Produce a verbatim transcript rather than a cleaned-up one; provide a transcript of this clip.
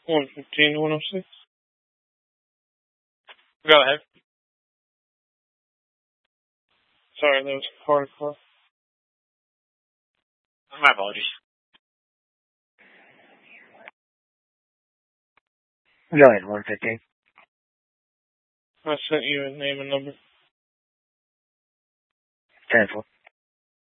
one fifteen to one oh six. Go ahead. Sorry, that was a car call. My apologies. Go ahead, one fifteen. I sent you a name and number. ten four.